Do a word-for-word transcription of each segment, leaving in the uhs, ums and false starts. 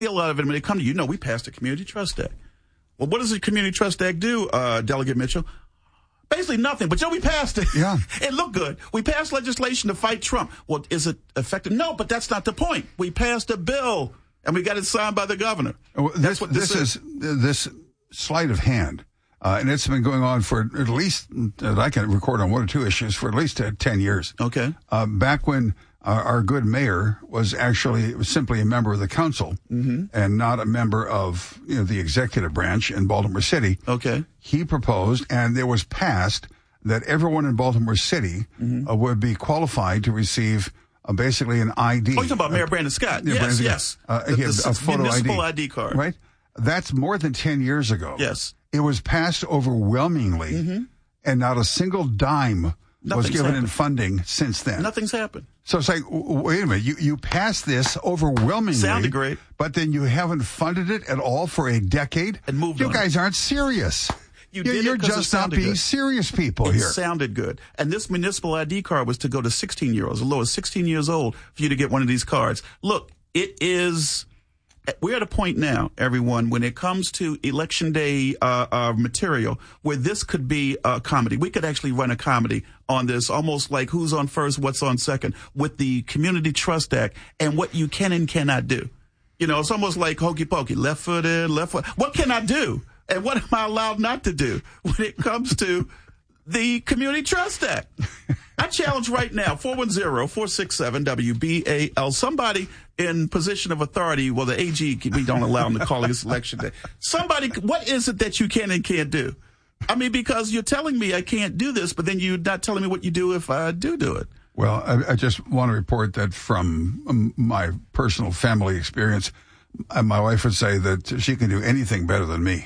A lot of it when they come to you, know, we passed the Community Trust Act. Well, what does the Community Trust Act do, uh, Delegate Mitchell? Basically nothing, but, you know, we passed it. Yeah. It looked good. We passed legislation to fight Trump. Well, is it effective? No, but that's not the point. We passed a bill, and we got it signed by the governor. Well, this, that's what this, this is. is. This sleight of hand, uh, and it's been going on for at least, uh, I can record on one or two issues, for at least uh, ten years. Okay. Uh, back when uh, our good mayor was actually was simply a member of the council mm-hmm. and not a member of you know the executive branch in Baltimore City. Okay. He proposed, and it was passed, that everyone in Baltimore City mm-hmm. uh, would be qualified to receive uh, basically an I D. Oh, you're talking about Mayor Brandon Scott. Yeah, yes, Brandon yes. Uh, the, he had the, a photo municipal I D. I D card. Right? That's more than ten years ago. Yes. It was passed overwhelmingly, mm-hmm. and not a single dime Nothing's was given happened. in funding since then. Nothing's happened. So it's like, wait a minute, you, you passed this overwhelmingly. Sounded great. But then you haven't funded it at all for a decade? And moved you on. You guys aren't serious. You you're did you're it 'cause it just not sounded being good. serious people it here. It sounded good. And this municipal I D card was to go to sixteen-year-olds, as low as sixteen years old, for you to get one of these cards. Look, it is... We're at a point now, everyone, when it comes to Election Day uh, uh, material, where this could be a comedy. We could actually run a comedy on this, almost like who's on first, what's on second, with the Community Trust Act and what you can and cannot do. You know, it's almost like hokey pokey, left foot in, left foot. What can I do? And what am I allowed not to do when it comes to the Community Trust Act? I challenge right now, four one zero, four six seven, W B A L. Somebody in position of authority, well, the A G, we don't allow him to call this election day. Somebody, what is it that you can and can't do? I mean, because you're telling me I can't do this, but then you're not telling me what you do if I do do it. Well, I, I just want to report that from um, my personal family experience, uh, my wife would say that she can do anything better than me.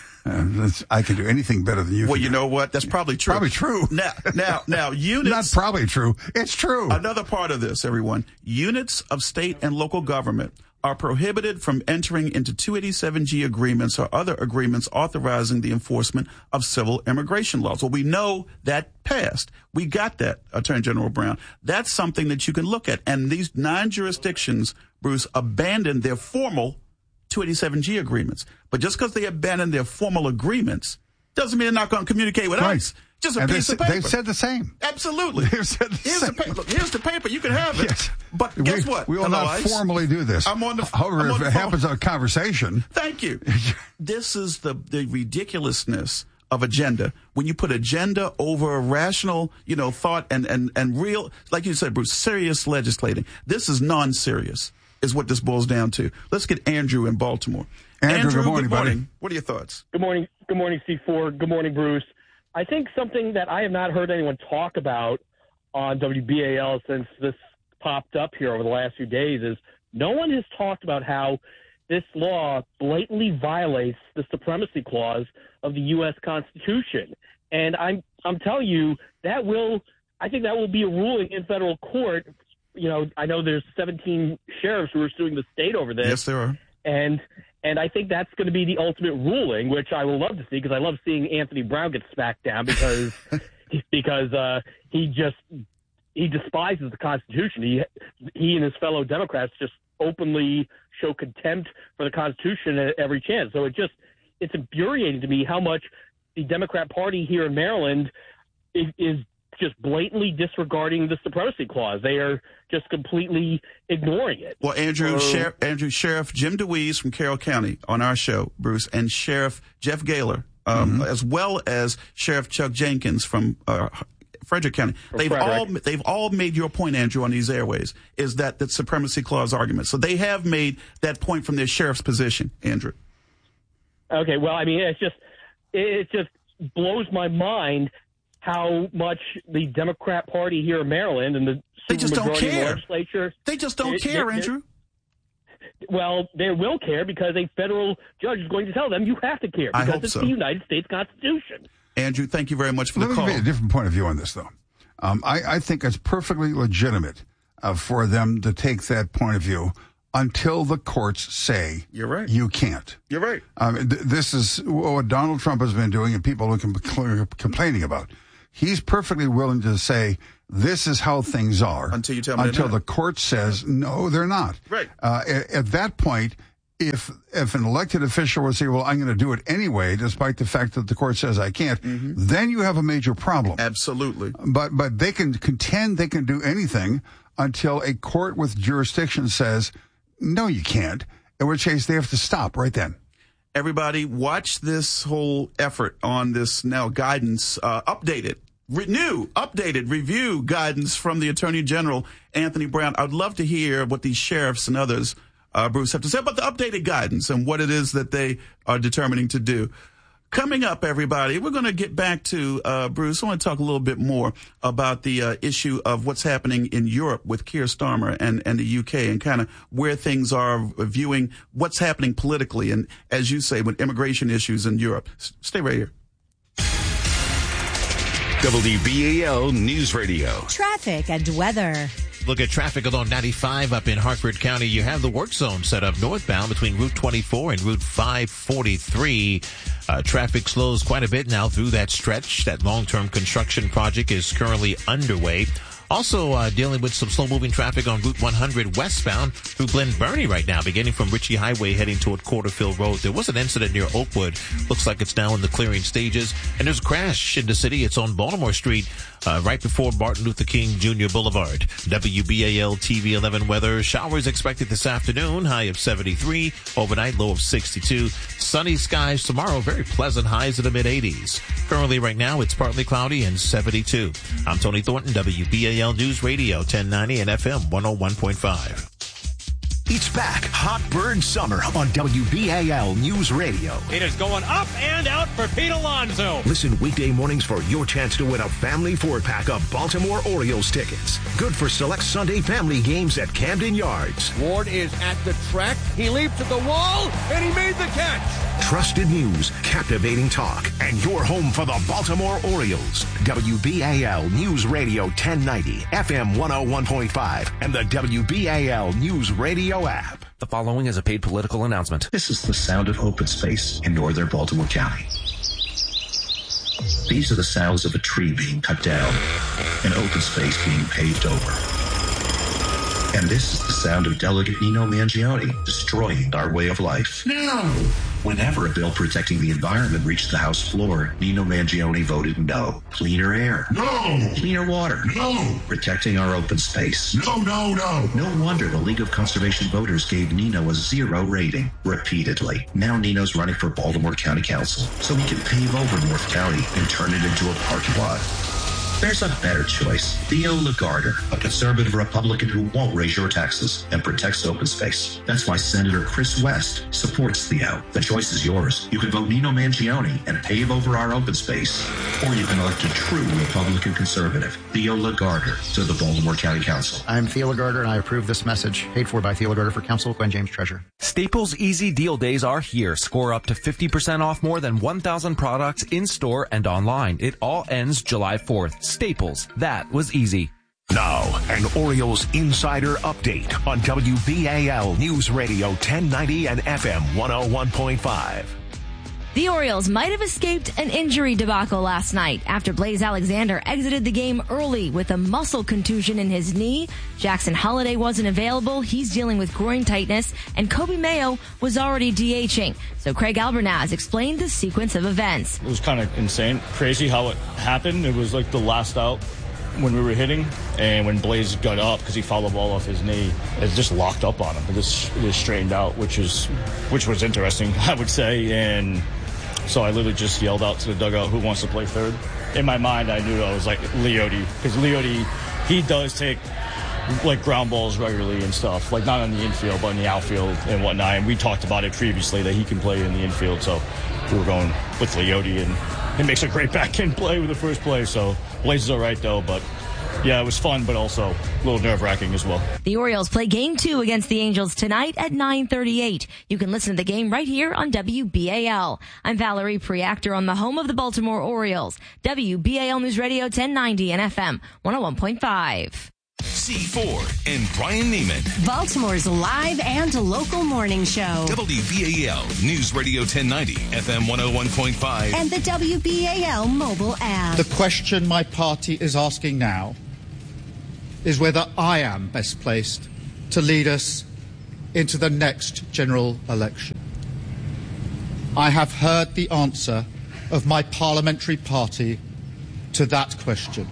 Uh, I can do anything better than you. Well, can you do. know what? That's probably true. Probably true. Now, now, now, units. Not probably true. It's true. Another part of this, everyone. Units of state and local government are prohibited from entering into two eighty-seven G agreements or other agreements authorizing the enforcement of civil immigration laws. Well, we know that passed. We got that, Attorney General Brown. That's something that you can look at. And these nine jurisdictions, Bruce, abandoned their formal two eighty-seven G agreements. But just because they abandoned their formal agreements doesn't mean they're not going to communicate with right. us. Just a and piece they, of paper. They've said the same. Absolutely. They've said the here's same. The paper. Look, here's the paper. You can have it. Yes. But guess we, what? We will Hello, not Ice. formally do this. I'm on the However, I'm on if the it phone. happens on conversation. Thank you. This is the, the ridiculousness of agenda. When you put agenda over rational, you know, thought and, and, and real, like you said, Bruce, serious legislating. This is non-serious, is what this boils down to. Let's get Andrew in Baltimore. Andrew, Andrew good morning, good morning. buddy. What are your thoughts? Good morning. Good morning, C four. Good morning, Bruce. I think something that I have not heard anyone talk about on W B A L since this popped up here over the last few days is no one has talked about how this law blatantly violates the supremacy clause of the U S Constitution. And I'm I'm telling you, that will I think that will be a ruling in federal court. You know, I know there's seventeen sheriffs who are suing the state over this. Yes, there are. And and I think that's going to be the ultimate ruling, which I will love to see because I love seeing Anthony Brown get smacked down because because uh, he just he despises the Constitution. He he and his fellow Democrats just openly show contempt for the Constitution at every chance. So it just it's infuriating to me how much the Democrat Party here in Maryland is, is just blatantly disregarding the supremacy clause. They are just completely ignoring it. Well, Andrew, Uh, Sheriff, Andrew Sheriff Jim DeWeese from Carroll County on our show, Bruce, and Sheriff Jeff Gaylor, um, mm-hmm. as well as Sheriff Chuck Jenkins from uh, Frederick County. From they've Frederick. all they've all made your point, Andrew, on these airways, is that the supremacy clause argument. So they have made that point from their sheriff's position, Andrew. Okay, well, I mean, it's just it just blows my mind how much the Democrat Party here in Maryland and the They just don't majority of the care. legislature. They just don't it- care, it- Andrew. Well, they will care because a federal judge is going to tell them you have to care I because hope it's so. the United States Constitution. Andrew, thank you very much for Let the me call. give you a different point of view on this, though. Um, I, I think it's perfectly legitimate uh, for them to take that point of view until the courts say You're right. you can't. You're right. Um, th- this is what Donald Trump has been doing and people are com- complaining about. He's perfectly willing to say, this is how things are. Until you tell me Until they're the not. court says, no, they're not. Right. Uh, at, at that point, if if an elected official would say, well, I'm going to do it anyway, despite the fact that the court says I can't, mm-hmm. then you have a major problem. Absolutely. But but they can contend they can do anything until a court with jurisdiction says, no, you can't, in which case they have to stop right then. Everybody, watch this whole effort on this now guidance, uh, updated, re- new, updated review guidance from the Attorney General, Anthony Brown. I'd love to hear what these sheriffs and others, uh, Bruce, have to say about the updated guidance and what it is that they are determining to do. Coming up, everybody, we're going to get back to, uh, Bruce. I want to talk a little bit more about the uh, issue of what's happening in Europe with Keir Starmer and, and the U K and kind of where things are viewing what's happening politically and, as you say, with immigration issues in Europe. S- stay right here. W B A L News Radio. Traffic and weather. Look at traffic along ninety-five up in Hartford County. You have the work zone set up northbound between Route twenty-four and Route five forty-three. Uh, traffic slows quite a bit now through that stretch. That long-term construction project is currently underway. Also uh, dealing with some slow-moving traffic on Route one hundred westbound through Glen Burnie right now, beginning from Ritchie Highway heading toward Quarterfield Road. There was an incident near Oakwood. Looks like it's now in the clearing stages. And there's a crash in the city. It's on Baltimore Street, uh, right before Martin Luther King Junior Boulevard. W B A L T V eleven weather. Showers expected this afternoon. High of seventy-three. Overnight, low of sixty-two. Sunny skies tomorrow. Very pleasant highs in the mid-eighties. Currently, right now, it's partly cloudy and seventy-two. I'm Tony Thornton, W B A L News Radio, ten ninety and F M one oh one point five. It's back. Hot Bird Summer on W B A L News Radio. It is going up and out for Pete Alonso. Listen weekday mornings for your chance to win a family four-pack of Baltimore Orioles tickets. Good for select Sunday family games at Camden Yards. Ward is at the track. He leaped to the wall, and he made the catch. Trusted news, captivating talk, and your home for the Baltimore Orioles. W B A L News Radio ten ninety, F M one oh one point five, and the W B A L News Radio app. The following is a paid political announcement. This is the sound of open space in northern Baltimore County. These are the sounds of a tree being cut down, an open space being paved over. And this is the sound of Delegate Nino Mangione destroying our way of life. No! Whenever a bill protecting the environment reached the House floor, Nino Mangione voted no. Cleaner air. No! Cleaner water. No! Protecting our open space. No, no, no! No wonder the League of Conservation Voters gave Nino a zero rating, repeatedly. Now Nino's running for Baltimore County Council, so he can pave over North County and turn it into a parking lot. There's a better choice. Theo Lagarder, a conservative Republican who won't raise your taxes and protects open space. That's why Senator Chris West supports Theo. The choice is yours. You can vote Nino Mangione and pave over our open space. Or you can elect a true Republican conservative, Theo Lagarder, to the Baltimore County Council. I'm Theo Lagarder, and I approve this message. Paid for by Theo Lagarder for Council, Gwen James, Treasurer. Staples Easy Deal Days are here. Score up to fifty percent off more than one thousand products in-store and online. It all ends July fourth. Staples. That was easy. Now, an Orioles Insider Update on W B A L News Radio ten ninety and F M one oh one point five. The Orioles might have escaped an injury debacle last night after Blaze Alexander exited the game early with a muscle contusion in his knee. Jackson Holliday wasn't available. He's dealing with groin tightness, and Kobe Mayo was already DHing. So Craig Albernaz explained the sequence of events. It was kind of insane, crazy how it happened. It was like the last out when we were hitting, and when Blaze got up because he fouled the ball off his knee, it just locked up on him. It just, it just straightened out, which is which was interesting, I would say. And so I literally just yelled out to the dugout, who wants to play third? In my mind, I knew I was like Leote, because Leote, he does take like ground balls regularly and stuff, like not on the infield, but in the outfield and whatnot. And we talked about it previously that he can play in the infield, so we were going with Leote, and it makes a great back end play with the first play. So Blaze is all right though, but yeah, it was fun, but also a little nerve-wracking as well. The Orioles play Game two against the Angels tonight at nine thirty-eight. You can listen to the game right here on W B A L. I'm Valerie Preactor on the home of the Baltimore Orioles. W B A L News Radio ten ninety and F M one oh one point five. C four and Brian Neiman. Baltimore's live and local morning show. W B A L News Radio ten ninety, F M one oh one point five. And the W B A L mobile app. The question my party is asking now is whether I am best placed to lead us into the next general election. I have heard the answer of my parliamentary party to that question,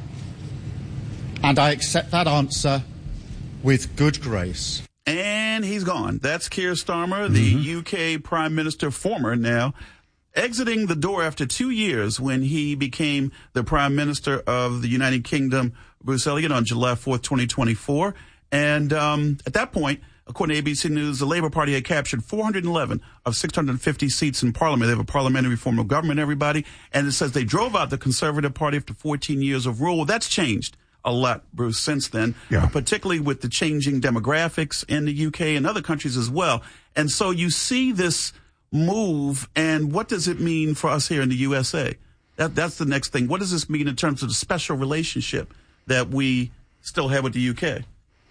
and I accept that answer with good grace. And he's gone. That's Keir Starmer, the mm-hmm. U K Prime Minister, former now, exiting the door after two years when he became the Prime Minister of the United Kingdom, Bruce Elliott, on July fourth, twenty twenty-four. And um, at that point, according to A B C News, the Labour Party had captured four hundred eleven of six hundred fifty seats in Parliament. They have a parliamentary form of government, everybody. And it says they drove out the Conservative Party after fourteen years of rule. Well, that's changed a lot, Bruce, since then, yeah. particularly with the changing demographics in the U K and other countries as well. And so you see this move, and what does it mean for us here in the U S A? That, that's the next thing. What does this mean in terms of the special relationship that we still have with the U K?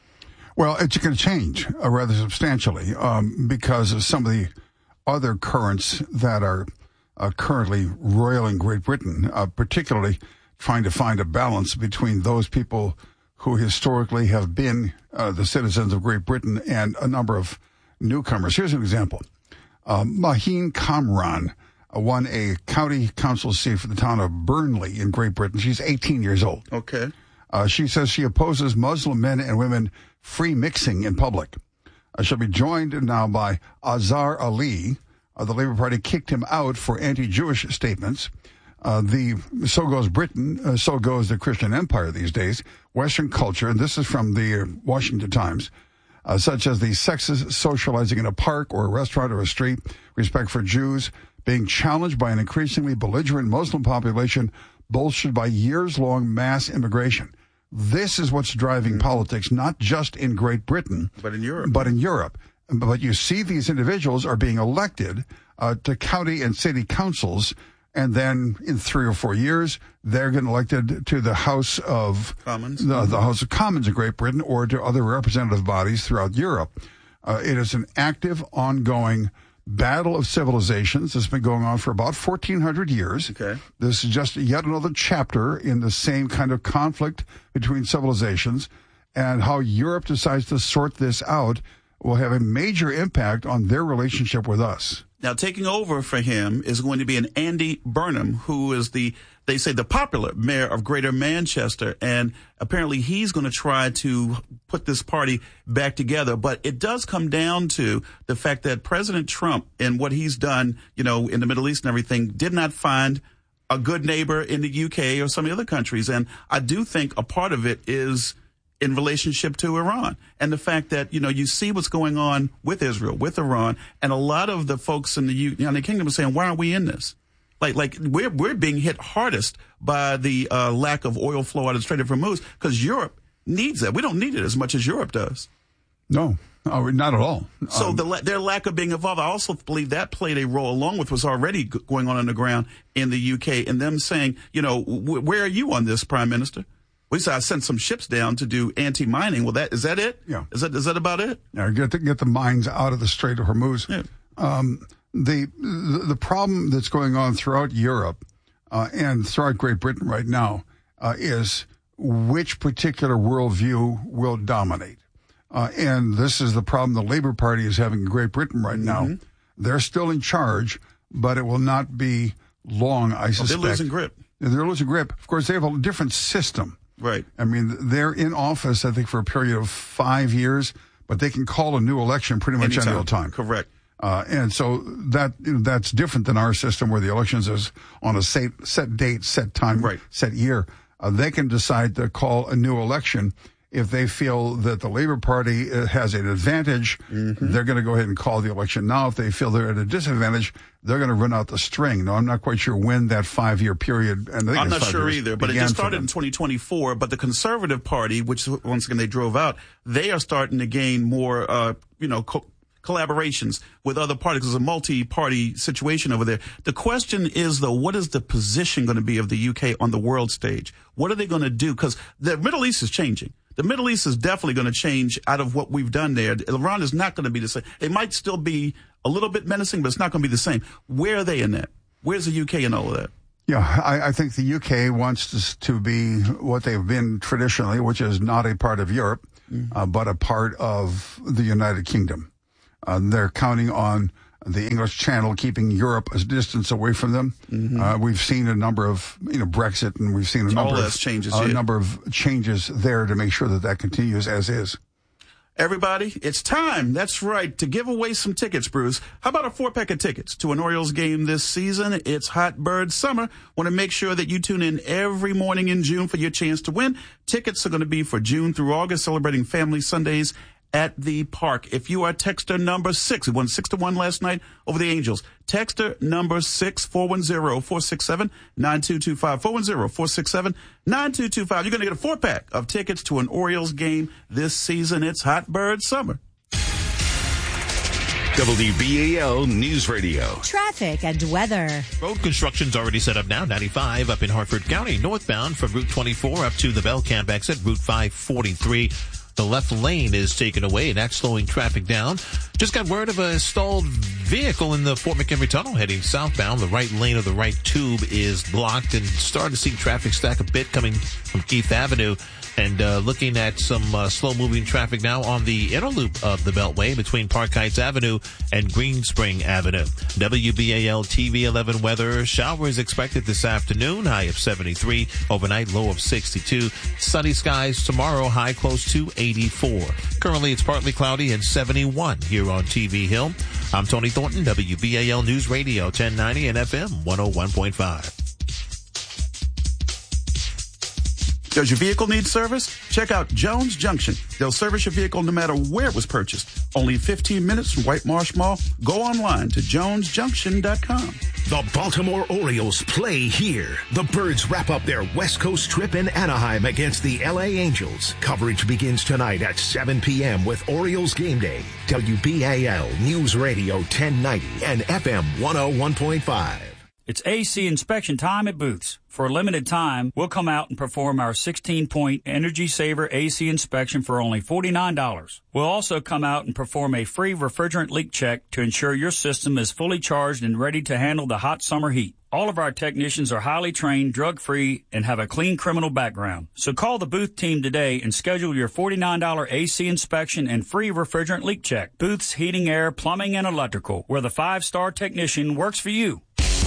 Well, it's going to change uh, rather substantially um, because of some of the other currents that are uh, currently roiling Great Britain, uh, particularly trying to find a balance between those people who historically have been uh, the citizens of Great Britain and a number of newcomers. Here's an example. Uh, Maheen Kamran uh, won a county council seat for the town of Burnley in Great Britain. She's eighteen years old. Okay. Uh, she says she opposes Muslim men and women free mixing in public. Uh, she'll be joined now by Azhar Ali. Uh, the Labour Party kicked him out for anti-Jewish statements. Uh, the so goes Britain, uh, so goes the Christian empire these days. Western culture, and this is from the uh, Washington Times, uh, such as the sexist socializing in a park or a restaurant or a street, respect for Jews, being challenged by an increasingly belligerent Muslim population bolstered by years-long mass immigration. This is what's driving mm-hmm. politics, not just in Great Britain, but in Europe. But in Europe. But you see these individuals are being elected uh, to county and city councils, and then in three or four years, they're getting elected to the House of Commons, the, the House of Commons in Great Britain, or to other representative bodies throughout Europe. Uh, it is an active, ongoing battle of civilizations that's been going on for about fourteen hundred years. Okay. This is just yet another chapter in the same kind of conflict between civilizations, and how Europe decides to sort this out will have a major impact on their relationship with us. Now, taking over for him is going to be an Andy Burnham, who is the, they say, the popular mayor of Greater Manchester. And apparently he's going to try to put this party back together. But it does come down to the fact that President Trump and what he's done, you know, in the Middle East and everything, did not find a good neighbor in the U K or some of the other countries. And I do think a part of it is in relationship to Iran, and the fact that, you know, you see what's going on with Israel, with Iran, and a lot of the folks in the United Kingdom are saying, why aren't we in this? Like, like we're, we're being hit hardest by the uh, lack of oil flow out of the Strait of Hormuz, because Europe needs that. We don't need it as much as Europe does. No, oh, not at all. So um, the, their lack of being involved, I also believe that played a role, along with what's already g- going on on the ground in the U K, and them saying, you know, w- where are you on this, Prime Minister? We said I sent some ships down to do anti-mining. Well, that is that it? Yeah. Is that is that about it? Yeah, get the, get the mines out of the Strait of Hormuz. Yeah. Um, the, the the problem that's going on throughout Europe uh, and throughout Great Britain right now uh, is which particular worldview will dominate. Uh, and this is the problem the Labour Party is having in Great Britain right now. Mm-hmm. They're still in charge, but it will not be long, I suspect. Oh, they're losing grip. They're losing grip. Of course, they have a different system. Right. I mean, they're in office, I think, for a period of five years, but they can call a new election pretty much any old time. Correct. Uh, and so that you know, that's different than our system, where the elections is on a set, set date, set time, right. set year. Uh, they can decide to call a new election if they feel that the Labour Party has an advantage. Mm-hmm. They're going to go ahead and call the election now. If they feel they're at a disadvantage, they're going to run out the string. Now, I'm not quite sure when that five-year period. And I'm not sure either, but it just started in twenty twenty-four. But the Conservative Party, which once again they drove out, they are starting to gain more, uh, you know, co- collaborations with other parties. There's a multi-party situation over there. The question is, though, what is the position going to be of the U K on the world stage? What are they going to do? Because the Middle East is changing. The Middle East is definitely going to change out of what we've done there. Iran is not going to be the same. It might still be a little bit menacing, but it's not going to be the same. Where are they in that? Where's the U K in all of that? Yeah, I, I think the U K wants to, to be what they've been traditionally, which is not a part of Europe, mm-hmm. uh, but a part of the United Kingdom. Uh, they're counting on the English Channel keeping Europe a distance away from them. Mm-hmm. Uh, we've seen a number of, you know, Brexit, and we've seen a number All of changes, a yeah. number of changes there to make sure that that continues as is. Everybody, it's time. That's right. To give away some tickets, Bruce. How about a four pack of tickets to an Orioles game this season? It's Hot Bird Summer. Want to make sure that you tune in every morning in June for your chance to win. Tickets are going to be for June through August, celebrating Family Sundays at the park. If you are texter number six, we won six to one last night over the Angels. Texter number six, four one zero, four six seven, nine two two five, four one zero, four six seven, nine two two five. You're going to get a four pack of tickets to an Orioles game this season. It's Hot Bird Summer. W B A L News Radio. Traffic and weather. Road construction's already set up now. ninety-five up in Hartford County, northbound from Route twenty-four up to the Bell Camp exit, Route five forty-three. The left lane is taken away, and that's slowing traffic down. Just got word of a stalled vehicle in the Fort McHenry Tunnel heading southbound. The right lane of the right tube is blocked, and starting to see traffic stack a bit coming from Keith Avenue. And uh, looking at some uh, slow-moving traffic now on the inner loop of the Beltway between Park Heights Avenue and Green Spring Avenue. W B A L T V eleven weather. Showers expected this afternoon, high of seventy-three. Overnight, low of sixty-two. Sunny skies tomorrow, high close to eighty-four. Currently, it's partly cloudy and seventy-one here on T V Hill. I'm Tony Thornton, W B A L News Radio, ten ninety and F M one oh one point five. Does your vehicle need service? Check out Jones Junction. They'll service your vehicle no matter where it was purchased. Only fifteen minutes from White Marsh Mall. Go online to jones junction dot com. The Baltimore Orioles play here. The Birds wrap up their West Coast trip in Anaheim against the L A Angels. Coverage begins tonight at seven p.m. with Orioles Game Day. W B A L News Radio ten ninety and F M one oh one point five. It's A C inspection time at Booth's. For a limited time, we'll come out and perform our sixteen-point Energy Saver A C inspection for only forty-nine dollars. We'll also come out and perform a free refrigerant leak check to ensure your system is fully charged and ready to handle the hot summer heat. All of our technicians are highly trained, drug-free, and have a clean criminal background. So call the Booth team today and schedule your forty-nine dollars A C inspection and free refrigerant leak check. Booth's Heating, Air, Plumbing, and Electrical, where the five-star technician works for you.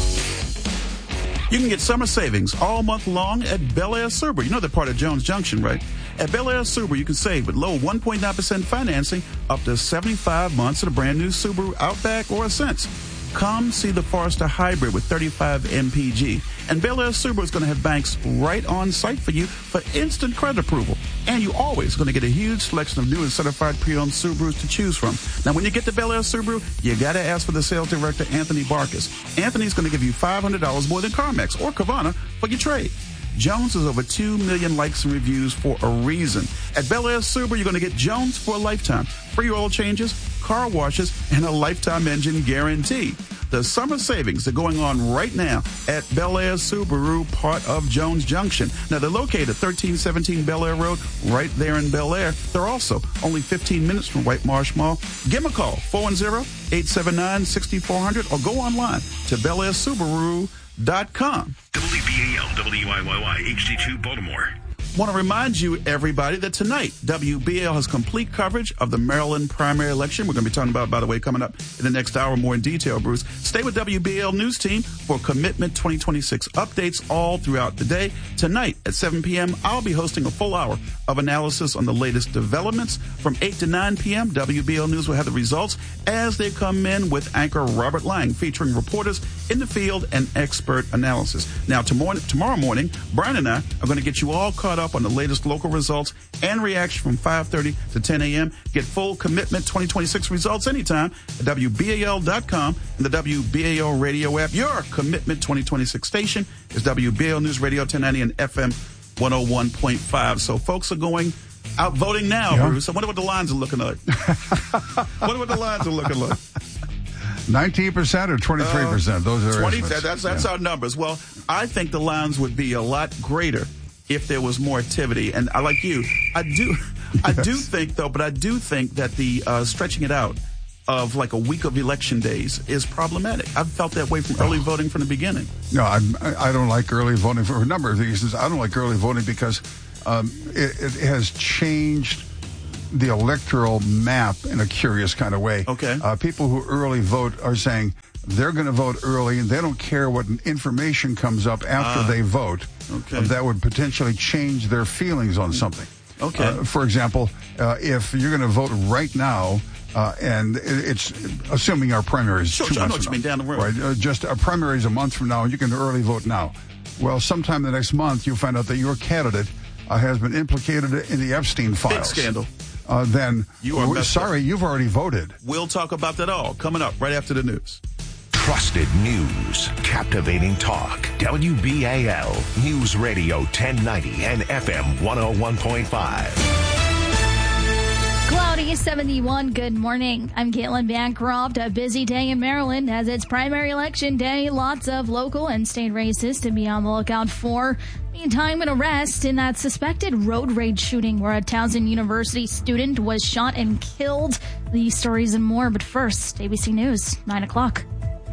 You can get summer savings all month long at Bel Air Subaru. You know they're part of Jones Junction, right? At Bel Air Subaru, you can save with low one point nine percent financing up to seventy-five months of a brand new Subaru Outback or Ascent. Come see the Forester Hybrid with thirty-five M P G. And Bel Air Subaru is going to have banks right on site for you for instant credit approval. And you're always going to get a huge selection of new and certified pre-owned Subarus to choose from. Now, when you get to Bel Air Subaru, you got to ask for the sales director, Anthony Barkus. Anthony's going to give you five hundred dollars more than CarMax or Carvana for your trade. Jones has over two million likes and reviews for a reason. At Bel Air Subaru, you're going to get Jones for a lifetime. Free oil changes, car washes, and a lifetime engine guarantee. The summer savings are going on right now at Bel Air Subaru, part of Jones Junction. Now, they're located at thirteen seventeen Bel Air Road, right there in Bel Air. They're also only fifteen minutes from White Marsh Mall. Give them a call, four one zero, eight seven nine, six four zero zero, or go online to bel air subaru dot com. W B A L W I Y Y H D two Baltimore. Want to remind you, everybody, that tonight W B A L has complete coverage of the Maryland primary election. We're going to be talking about, by the way, coming up in the next hour more in detail, Bruce. Stay with W B A L News Team for Commitment twenty twenty-six updates all throughout the day. Tonight at seven p.m., I'll be hosting a full hour of analysis on the latest developments. From eight to nine p.m., W B A L News will have the results as they come in with anchor Robert Lang, featuring reporters in the field and expert analysis. Now, tomorrow, tomorrow morning, Brian and I are going to get you all caught up on the latest local results and reaction from five thirty to ten a.m. Get full Commitment twenty twenty-six results anytime at W B A L dot com and the W B A L radio app. Your Commitment twenty twenty-six station is W B A L News Radio ten ninety and F M one oh one point five. So folks are going out voting now, yeah. Bruce. I wonder what the lines are looking like. Wonder what the lines are looking like. nineteen percent or twenty-three percent? Uh, Those are twenty. That, that's that's yeah. our numbers. Well, I think the lines would be a lot greater if there was more activity. And I like you. I do I yes. do think, though, but I do think that the uh, stretching it out of like a week of election days is problematic. I've felt that way from early voting from the beginning. No, I'm, I don't like early voting for a number of reasons. I don't like early voting because um, it, it has changed the electoral map in a curious kind of way. Okay. Uh, people who early vote are saying they're going to vote early, and they don't care what information comes up after Ah. they vote. Okay. Uh, that would potentially change their feelings on something. Okay. Uh, for example, uh, if you're going to vote right now, uh, and it's assuming our primary is Sure, two sure, I know months what you from mean, now. down the road. Right, uh, just a primary is a month from now, and you can early vote now. Well, sometime the next month, you find out that your candidate uh, has been implicated in the Epstein files. Big scandal. Uh, then, You are we're messed sorry, up. you've already voted. We'll talk about that all coming up right after the news. Trusted news, captivating talk. W B A L News Radio ten ninety and F M one oh one point five. Cloudy, seventy-one. Good morning. I'm Caitlin Bancroft. A busy day in Maryland as it's primary election day. Lots of local and state races to be on the lookout for. Meantime, an arrest in that suspected road rage shooting where a Towson University student was shot and killed. These stories and more. But first, A B C News, nine o'clock.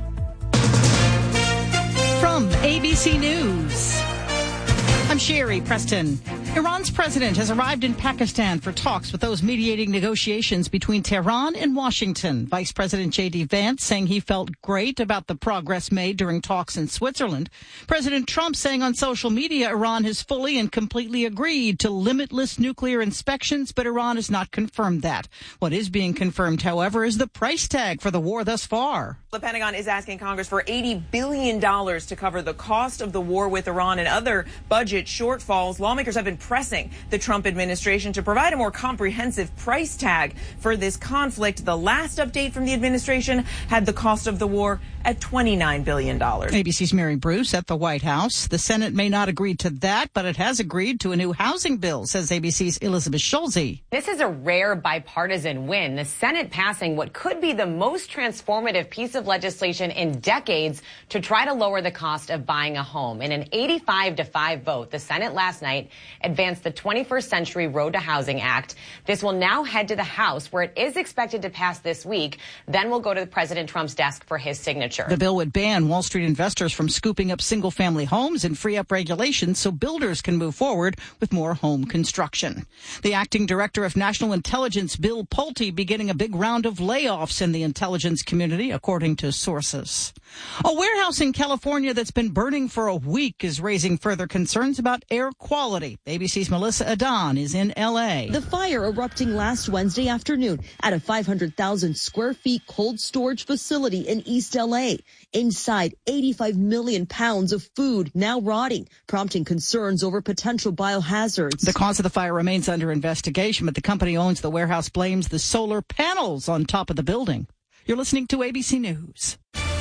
From A B C News, I'm Sherry Preston. Iran's president has arrived in Pakistan for talks with those mediating negotiations between Tehran and Washington. Vice President J D Vance saying he felt great about the progress made during talks in Switzerland. President Trump saying on social media Iran has fully and completely agreed to limitless nuclear inspections, but Iran has not confirmed that. What is being confirmed, however, is the price tag for the war thus far. The Pentagon is asking Congress for eighty billion dollars to cover the cost of the war with Iran and other budget shortfalls. Lawmakers have been pressing the Trump administration to provide a more comprehensive price tag for this conflict. The last update from the administration had the cost of the war at twenty-nine billion dollars. A B C's Mary Bruce at the White House. The Senate may not agree to that, but it has agreed to a new housing bill, says A B C's Elizabeth Schulze. This is a rare bipartisan win. The Senate passing what could be the most transformative piece of legislation in decades to try to lower the cost of buying a home. In an eighty-five to five vote, the Senate last night advanced the twenty-first Century Road to Housing Act. This will now head to the House, where it is expected to pass this week. Then will go to President Trump's desk for his signature. The bill would ban Wall Street investors from scooping up single-family homes and free up regulations so builders can move forward with more home construction. The acting director of National Intelligence, Bill Pulte, beginning a big round of layoffs in the intelligence community, according to sources. A warehouse in California that's been burning for a week is raising further concerns about air quality. A B C's Melissa Adon is in L A. The fire erupting last Wednesday afternoon at a five hundred thousand square feet cold storage facility in East L A. Inside, eighty-five million pounds of food now rotting, prompting concerns over potential biohazards. The cause of the fire remains under investigation, but the company owns the warehouse blames the solar panels on top of the building. You're listening to A B C News.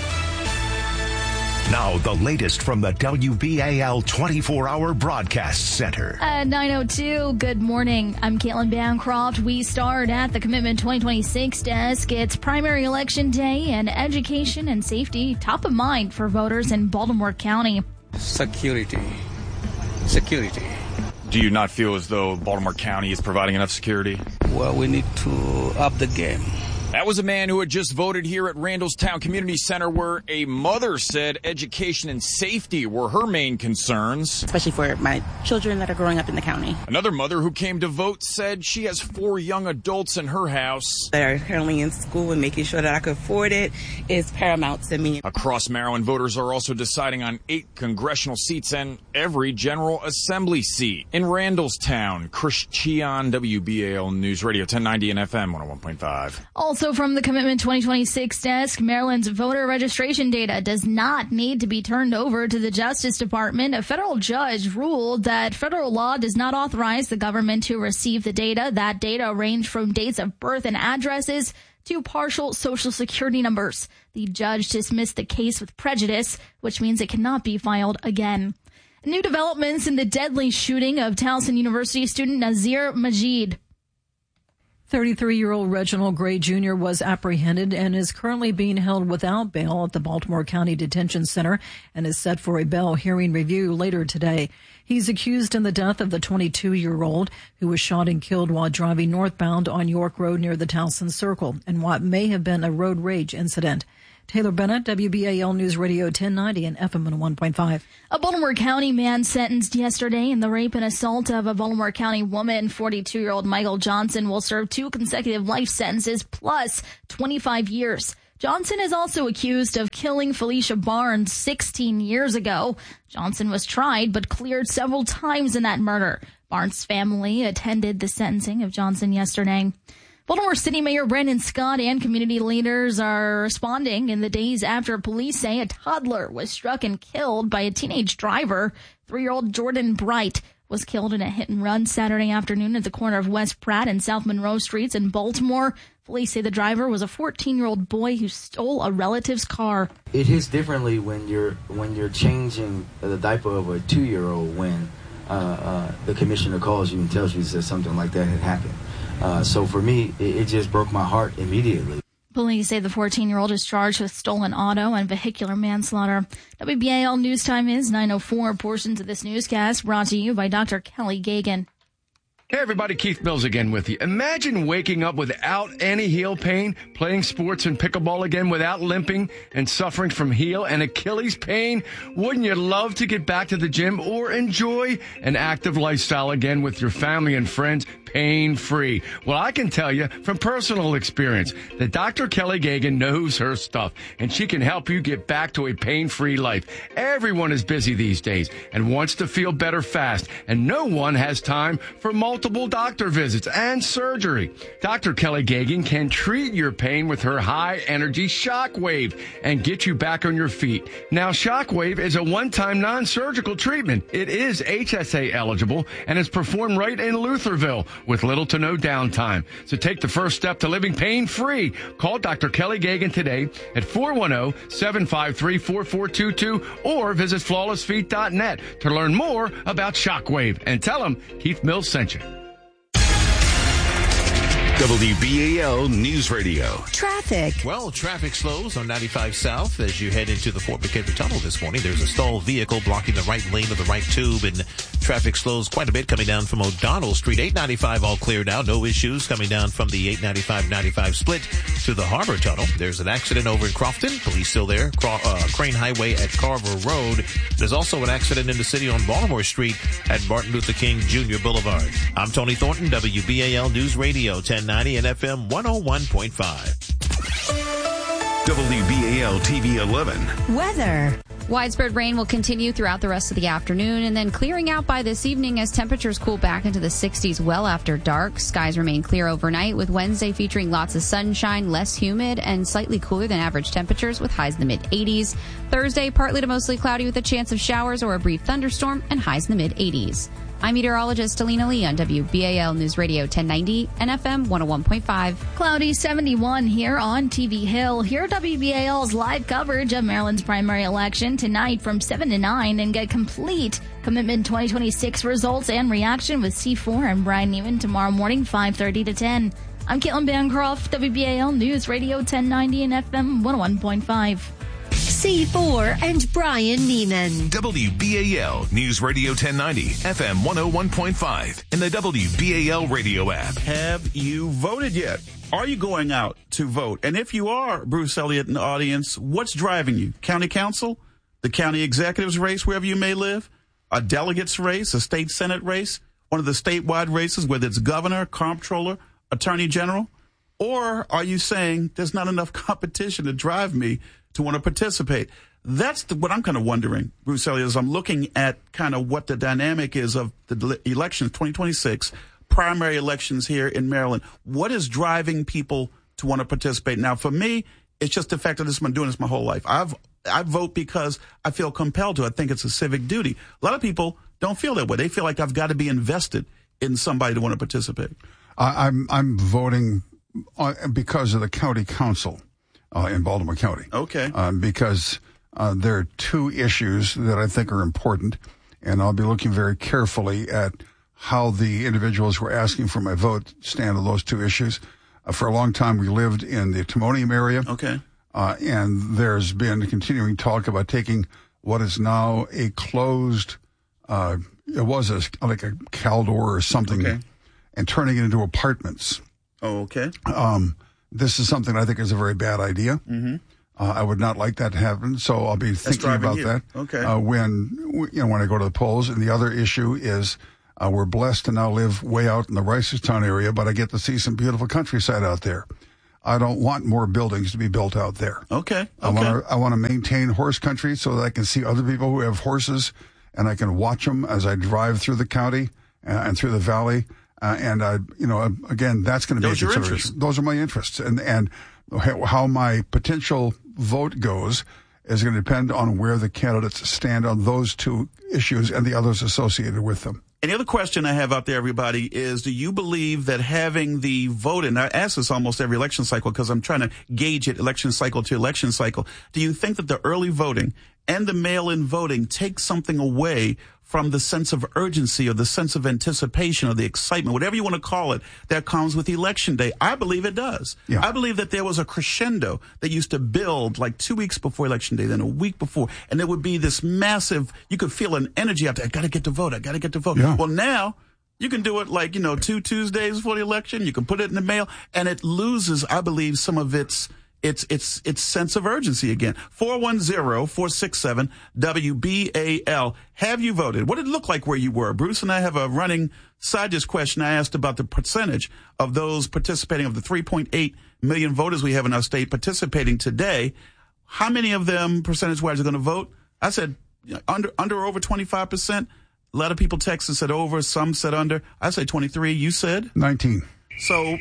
Now, the latest from the W B A L twenty-four hour Broadcast Center. At nine oh two, good morning. I'm Caitlin Bancroft. We start at the Commitment twenty twenty-six desk. It's primary election day, and education and safety top of mind for voters in Baltimore County. Security. Security. Do you not feel as though Baltimore County is providing enough security? Well, we need to up the game. That was a man who had just voted here at Randallstown Community Center, where a mother said education and safety were her main concerns. Especially for my children that are growing up in the county. Another mother who came to vote said she has four young adults in her house that are currently in school, and making sure that I could afford it is paramount to me. Across Maryland, voters are also deciding on eight congressional seats and every General Assembly seat. In Randallstown, Chris Cheon, W B A L News Radio ten ninety and F M one oh one point five. Also from the Commitment twenty twenty-six desk, Maryland's voter registration data does not need to be turned over to the Justice Department. A federal judge ruled that federal law does not authorize the government to receive the data. That data range from dates of birth and addresses to partial social security numbers. The judge dismissed the case with prejudice, which means it cannot be filed again. New developments in the deadly shooting of Towson University student Nazir Majid. thirty-three-year-old Reginald Gray Junior was apprehended and is currently being held without bail at the Baltimore County Detention Center and is set for a bail hearing review later today. He's accused in the death of the twenty-two-year-old who was shot and killed while driving northbound on York Road near the Towson Circle in what may have been a road rage incident. Taylor Bennett, W B A L News Radio ten ninety and F M one oh one point five. A Baltimore County man sentenced yesterday in the rape and assault of a Baltimore County woman. forty-two-year-old Michael Johnson will serve two consecutive life sentences plus twenty-five years. Johnson is also accused of killing Felicia Barnes sixteen years ago. Johnson was tried but cleared several times in that murder. Barnes' family attended the sentencing of Johnson yesterday. Baltimore City Mayor Brandon Scott and community leaders are responding in the days after police say a toddler was struck and killed by a teenage driver. Three-year-old Jordan Bright was killed in a hit-and-run Saturday afternoon at the corner of West Pratt and South Monroe Streets in Baltimore. Police say the driver was a fourteen-year-old boy who stole a relative's car. It hits differently when you're when you're changing the diaper of a two-year-old when uh, uh, the commissioner calls you and tells you that something like that had happened. Uh, so for me, it, it just broke my heart immediately. Police say the fourteen-year-old is charged with stolen auto and vehicular manslaughter. W B A L News Time is nine oh four. Portions of this newscast brought to you by Doctor Kelly Gagan. Hey everybody, Keith Mills again with you. Imagine waking up without any heel pain, playing sports and pickleball again without limping and suffering from heel and Achilles pain. Wouldn't you love to get back to the gym or enjoy an active lifestyle again with your family and friends pain-free? Well, I can tell you from personal experience that Doctor Kelly Gagan knows her stuff and she can help you get back to a pain-free life. Everyone is busy these days and wants to feel better fast, and no one has time for multiple Multiple doctor visits and surgery. Doctor Kelly Gagan can treat your pain with her high-energy Shockwave and get you back on your feet. Now, Shockwave is a one-time non-surgical treatment. It is H S A eligible and is performed right in Lutherville with little to no downtime. So take the first step to living pain-free. Call Doctor Kelly Gagan today at four one zero, seven five three, four four two two or visit flawless feet dot net to learn more about Shockwave and tell them Keith Mills sent you. W B A L News Radio. Traffic. Well, traffic slows on ninety-five South as you head into the Fort McHenry Tunnel this morning. There's a stalled vehicle blocking the right lane of the right tube, and traffic slows quite a bit coming down from O'Donnell Street. eight ninety-five all cleared out. No issues coming down from the eight ninety-five ninety-five split to the Harbor Tunnel. There's an accident over in Crofton. Police still there. Cro- uh, Crane Highway at Carver Road. There's also an accident in the city on Baltimore Street at Martin Luther King Junior Boulevard. I'm Tony Thornton, W B A L News Radio ten ninety and F M one oh one point five. W B A L T V eleven. Weather. Widespread rain will continue throughout the rest of the afternoon and then clearing out by this evening as temperatures cool back into the sixties well after dark. Skies remain clear overnight with Wednesday featuring lots of sunshine, less humid, and slightly cooler than average temperatures with highs in the mid-eighties. Thursday, partly to mostly cloudy with a chance of showers or a brief thunderstorm and highs in the mid-eighties. I'm meteorologist Alina Lee on W B A L News Radio ten ninety and F M one oh one point five. Cloudy seventy-one here on T V Hill. Hear W B A L's live coverage of Maryland's primary election tonight from seven to nine and get complete Commitment twenty twenty-six results and reaction with C four and Brian Neiman tomorrow morning five thirty to ten. I'm Caitlin Bancroft, W B A L News Radio ten ninety and F M one oh one point five. C four and Brian Neiman. W B A L News Radio ten ninety, F M one oh one point five, and the W B A L radio app. Have you voted yet? Are you going out to vote? And if you are, Bruce Elliott in the audience, what's driving you? County council? The county executive's race, wherever you may live? A delegate's race? A state senate race? One of the statewide races, whether it's governor, comptroller, attorney general? Or are you saying there's not enough competition to drive me to want to participate? That's the, what I'm kind of wondering, Bruce Elliott, as I'm looking at kind of what the dynamic is of the elections, twenty twenty-six, primary elections here in Maryland. What is driving people to want to participate? Now, for me, it's just the fact that this, I've been doing this my whole life. I've, I vote because I feel compelled to. I think it's a civic duty. A lot of people don't feel that way. They feel like I've got to be invested in somebody to want to participate. I, I'm, I'm voting because of the county council. Uh, in Baltimore County. Okay. Um, because uh, there are two issues that I think are important, and I'll be looking very carefully at how the individuals who are asking for my vote stand on those two issues. Uh, for a long time, we lived in the Timonium area. Okay. Uh, and there's been continuing talk about taking what is now a closed, uh, it was a, like a Caldor or something, okay, and turning it into apartments. Oh, okay. Um, This is something I think is a very bad idea. Mm-hmm. Uh, I would not like that to happen, so I'll be thinking about you. that Okay. uh, when you know when I go to the polls. And the other issue is uh, we're blessed to now live way out in the Reisterstown area, but I get to see some beautiful countryside out there. I don't want more buildings to be built out there. Okay. okay. I want to I want to maintain horse country so that I can see other people who have horses, and I can watch them as I drive through the county uh, and through the valley. Uh, and I, you know, again, that's going to be a consideration. Those are my interests, and and how my potential vote goes is going to depend on where the candidates stand on those two issues and the others associated with them. And the other question I have out there, everybody, is do you believe that having the vote, and I ask this almost every election cycle because I'm trying to gauge it election cycle to election cycle, do you think that the early voting and the mail-in voting take something away from the sense of urgency or the sense of anticipation or the excitement, whatever you want to call it, that comes with Election Day? I believe it does. Yeah. I believe that there was a crescendo that used to build like two weeks before Election Day, then a week before, and there would be this massive, you could feel an energy out there. I got to get to vote. I got to get to vote. Yeah. Well, now you can do it like, you know, two Tuesdays before the election. You can put it in the mail, and it loses, I believe, some of its It's it's it's sense of urgency again. four one zero, four six seven, W B A L. Have you voted? What did it look like where you were? Bruce and I have a running side dish question. I asked about the percentage of those participating, of the three point eight million voters we have in our state participating today. How many of them, percentage-wise, are going to vote? I said under under or over twenty-five percent. A lot of people texted and said over. Some said under. I say twenty-three. You said? nineteen. So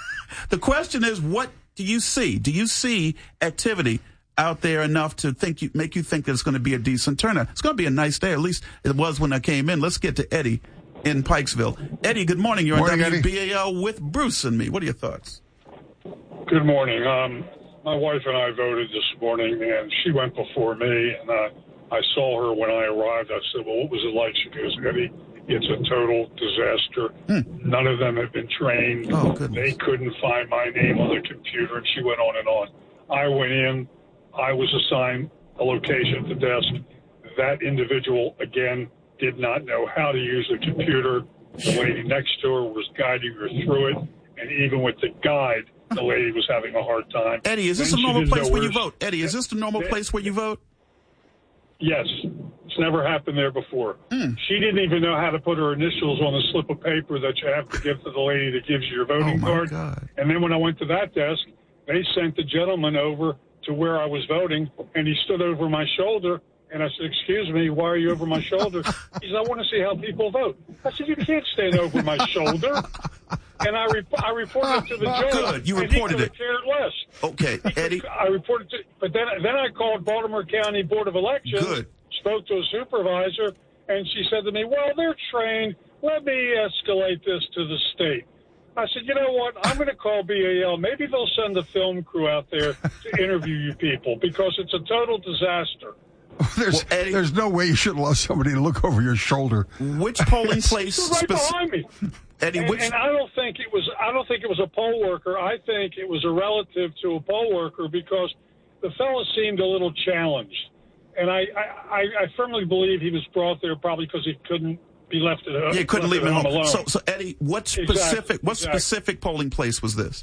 the question is, what do you see? Do you see activity out there enough to think you, make you think that it's going to be a decent turnout? It's going to be a nice day. At least it was when I came in. Let's get to Eddie in Pikesville. Eddie, good morning. You're morning, on W B A L with Bruce and me. What are your thoughts? Good morning. Um, my wife and I voted this morning, and she went before me, and uh, I saw her when I arrived. I said, well, what was it like? She goes, Eddie, it's a total disaster. Hmm. None of them have been trained. Oh, they couldn't find my name on the computer, and she went on and on. I went in. I was assigned a location at the desk. That individual, again, did not know how to use the computer. The lady next to her was guiding her through it, and even with the guide, the lady was having a hard time. Eddie, is this Then a she normal didn't place know where you where- vote? Eddie, is this the normal place where you vote? Yes. It's never happened there before. Mm. She didn't even know how to put her initials on a slip of paper that you have to give to the lady that gives you your voting Oh, my card. God. And then when I went to that desk, they sent the gentleman over to where I was voting, and he stood over my shoulder. And I said, excuse me, why are you over my shoulder? He said, I want to see how people vote. I said, you can't stand over my shoulder. And I, re- I reported it to the judge. Good, you and reported he it. cared less. Okay, Eddie. I reported to, but then, then I called Baltimore County Board of Elections, Good. spoke to a supervisor, and she said to me, well, they're trained. Let me escalate this to the state. I said, you know what? I'm going to call B A L. Maybe they'll send a film crew out there to interview you people because it's a total disaster. There's, Well, Eddie- there's no way you should allow somebody to look over your shoulder. Which polling place? Right speci- behind me. Eddie, And, which? and I don't think it was. I don't think it was a poll worker. I think it was a relative to a poll worker because the fellow seemed a little challenged, and I, I, I firmly believe he was brought there probably because he couldn't be left at home. Yeah, couldn't leave left him at home. alone. So, so Eddie, what Exactly, specific? What exactly. specific polling place was this?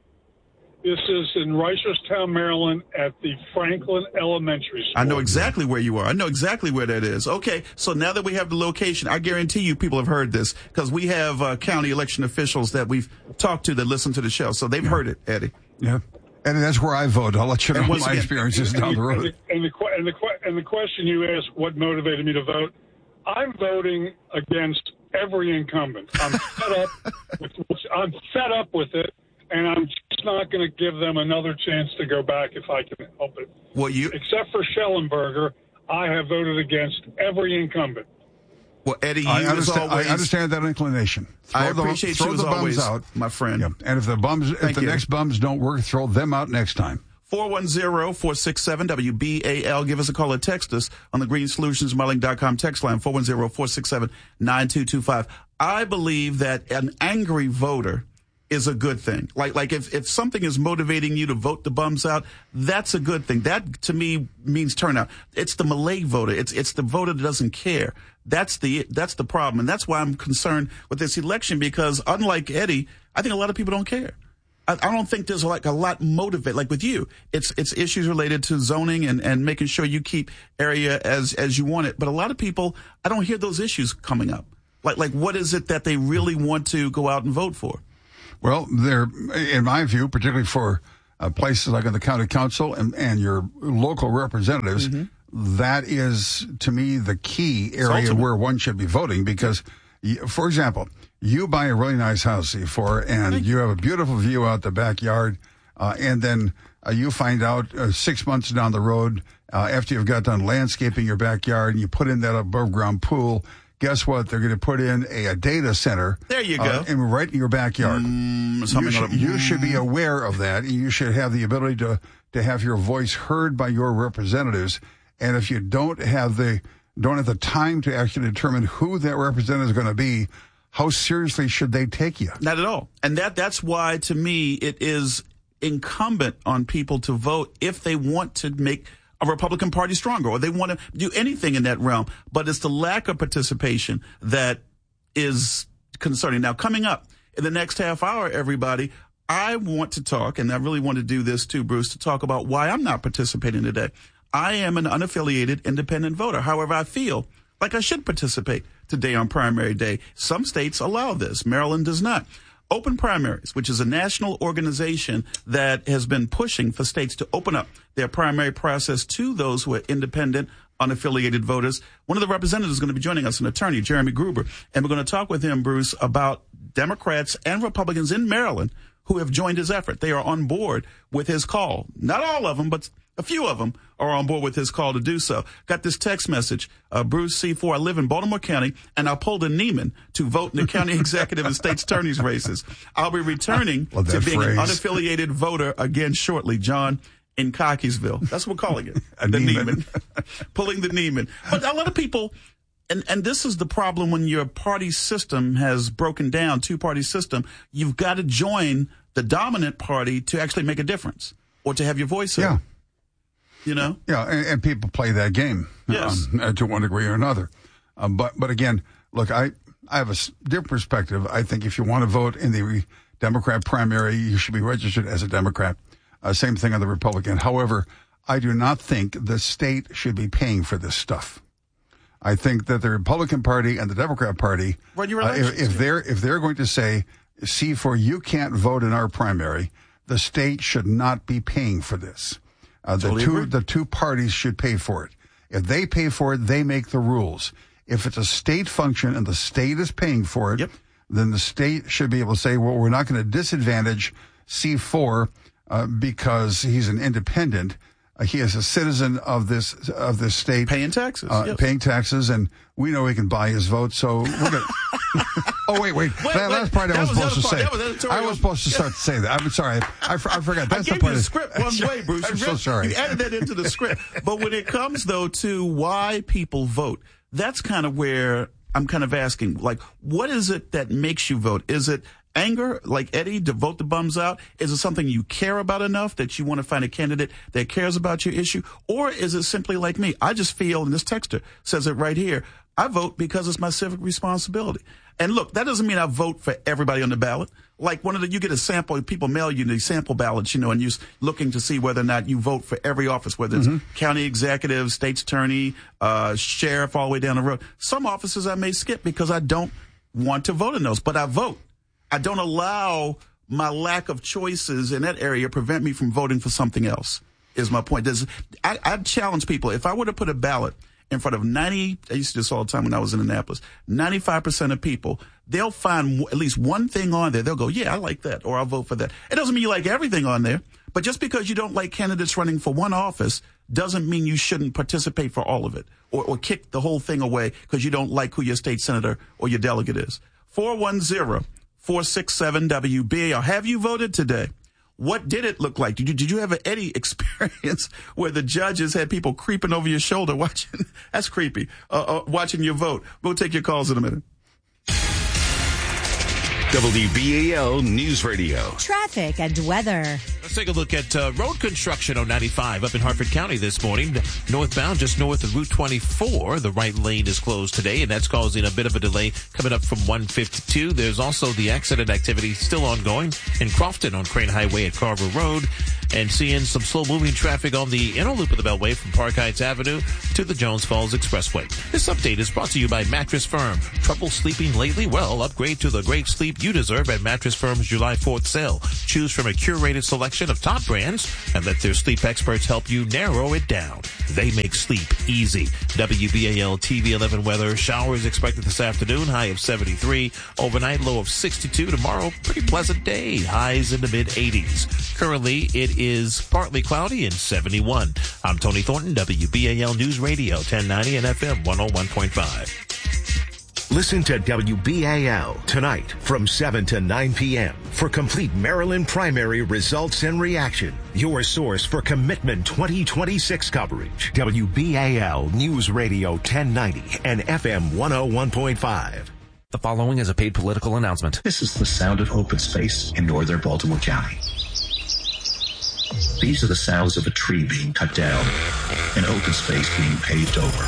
This is in Reisterstown, Maryland, at the Franklin Elementary School. I know exactly where you are. I know exactly where that is. Okay, so now that we have the location, I guarantee you people have heard this because we have uh, county election officials that we've talked to that listen to the show, so they've heard it, Eddie. Yeah. And that's where I vote. I'll let you know And my once again- experiences down the And road. the, and, the, que- and, the, que- and the question you asked, what motivated me to vote? I'm voting against every incumbent. I'm fed up. With, I'm fed up with it, and I'm just not going to give them another chance to go back if I can help it. Well, you Except for Schellenberger, I have voted against every incumbent. Well, Eddie, you I as understand, always. I understand that inclination. Throw I the- appreciate throw you the as bums always, out, my friend. Yeah. And if the bums, if Thank the you. next bums don't work, throw them out next time. four one zero, four six seven, W B A L. Give us a call or text us on the green solutions modeling dot com text line, four one zero, four six seven, nine two two five. I believe that an angry voter is a good thing. Like, like if, if something is motivating you to vote the bums out, that's a good thing. That, to me, means turnout. It's the Malay voter. It's, it's the voter that doesn't care. That's the, that's the problem. And that's why I'm concerned with this election because unlike Eddie, I think a lot of people don't care. I, I don't think there's like a lot motivate like with you. It's it's issues related to zoning and, and making sure you keep area as as you want it. But a lot of people, I don't hear those issues coming up. Like like what is it that they really want to go out and vote for? Well, they're, in my view, particularly for uh, places like on the county council and, and your local representatives, mm-hmm. that is, to me, the key area where one should be voting. Because, you, for example, you buy a really nice house, C four, and you have a beautiful view out the backyard, uh, and then uh, you find out uh, six months down the road, uh, after you've got done landscaping your backyard, and you put in that above-ground pool. Guess what? They're going to put in a, a data center. There you go. Uh, and right in your backyard. Mm, you, should, you should be aware of that. You should have the ability to, to have your voice heard by your representatives. And if you don't have the don't have the time to actually determine who that representative is going to be, how seriously should they take you? Not at all. And that that's why, to me, it is incumbent on people to vote if they want to make a Republican Party stronger, or they want to do anything in that realm. But it's the lack of participation that is concerning. Now, coming up in the next half hour, everybody, I want to talk, and I really want to do this too, Bruce, to talk about why I'm not participating today. I am an unaffiliated independent voter. However, I feel like I should participate today on primary day. Some states allow this. Maryland does not. Open Primaries, which is a national organization that has been pushing for states to open up their primary process to those who are independent, unaffiliated voters. One of the representatives is going to be joining us, an attorney, Jeremy Gruber, and we're going to talk with him, Bruce, about Democrats and Republicans in Maryland who have joined his effort. They are on board with his call. Not all of them, but a few of them are on board with his call to do so. Got this text message. Uh, Bruce C four, I live in Baltimore County, and I pulled a Neiman to vote in the county executive and state's attorney's races. I'll be returning to being phrase. an unaffiliated voter again shortly. John in Cockeysville. That's what we're calling it. a the Neiman. Neiman. Pulling the Neiman. But a lot of people, and, and this is the problem when your party system has broken down, two-party system, you've got to join the dominant party to actually make a difference or to have your voice heard. Yeah. You know? Yeah, and, and people play that game yes. um, to one degree or another. Um, but but again, look, I, I have a different perspective. I think if you want to vote in the Democrat primary, you should be registered as a Democrat. Uh, same thing on the Republican. However, I do not think the state should be paying for this stuff. I think that the Republican Party and the Democrat Party, well, uh, if, if they're if they're going to say, C four, you can't vote in our primary, the state should not be paying for this. Uh, the totally two agree. the two parties should pay for it. If they pay for it, they make the rules. If it's a state function and the state is paying for it, yep. then the state should be able to say, well, we're not going to disadvantage C four uh, because he's an independent. Uh, he is a citizen of this of this state, paying taxes, uh, yes. paying taxes, and we know he can buy his vote. So we're going. Oh wait, wait. wait that wait, last part I was supposed to part. say. Was I was supposed to start to say that. I'm sorry. I, I, I forgot. That's I gave the part. you the script one way, Bruce. I'm you so read, sorry. You added that into the script. But when it comes though to why people vote, that's kind of where I'm kind of asking. Like, what is it that makes you vote? Is it anger, like Eddie, to vote the bums out? Is it something you care about enough that you want to find a candidate that cares about your issue? Or is it simply like me? I just feel, and this texter says it right here, I vote because it's my civic responsibility. And look, that doesn't mean I vote for everybody on the ballot. Like one of the, you get a sample, people mail you these sample ballots, you know, and you're looking to see whether or not you vote for every office, whether it's mm-hmm. county executive, state's attorney, uh, sheriff, all the way down the road. Some offices I may skip because I don't want to vote in those, but I vote. I don't allow my lack of choices in that area prevent me from voting for something else, is my point. There's, I, I challenge people, if I were to put a ballot in front of ninety, I used to do this all the time when I was in Annapolis, ninety-five percent of people, they'll find at least one thing on there. They'll go, yeah, I like that, or I'll vote for that. It doesn't mean you like everything on there, but just because you don't like candidates running for one office doesn't mean you shouldn't participate for all of it, or, or kick the whole thing away because you don't like who your state senator or your delegate is. four one zero, four six seven, W B A L. Have you voted today? What did it look like? Did you, did you have an Eddie experience where the judges had people creeping over your shoulder watching? That's creepy. Uh, uh, watching your vote. We'll take your calls in a minute. W B A L News Radio. Traffic and weather. Let's take a look at uh, road construction on ninety-five up in Hartford County this morning. Northbound, just north of Route twenty-four. The right lane is closed today, and that's causing a bit of a delay coming up from one fifty-two. There's also the accident activity still ongoing in Crofton on Crane Highway at Carver Road, and seeing some slow-moving traffic on the inner loop of the Beltway from Park Heights Avenue to the Jones Falls Expressway. This update is brought to you by Mattress Firm. Trouble sleeping lately? Well, upgrade to the great sleep you deserve at Mattress Firm's July fourth sale. Choose from a curated selection of top brands and let their sleep experts help you narrow it down. They make sleep easy. W B A L T V eleven weather. Showers expected this afternoon. High of seventy-three. Overnight low of sixty-two. Tomorrow, pretty pleasant day. Highs in the mid eighties. Currently, it is partly cloudy and seventy-one. I'm Tony Thornton, W B A L News Radio, ten ninety and F M one oh one point five. Listen to W B A L tonight from seven to nine p.m. for complete Maryland primary results and reaction. Your source for Commitment twenty twenty-six coverage. W B A L News Radio ten ninety and F M one oh one point five. The following is a paid political announcement. This is the sound of open space in northern Baltimore County. These are the sounds of a tree being cut down, an open space being paved over.